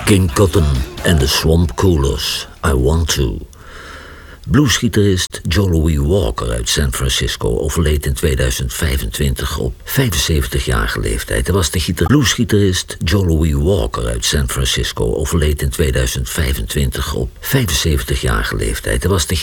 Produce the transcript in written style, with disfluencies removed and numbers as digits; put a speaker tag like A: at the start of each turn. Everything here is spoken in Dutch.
A: King Cotton en de Swamp Coolers, I Want To. Bluesgitarist Joe Louis Walker uit San Francisco overleed in 2025 op 75-jarige leeftijd. Hij was de bluesgitarist Joe Louis Walker uit San Francisco overleed in 2025 op 75-jarige leeftijd. Hij was de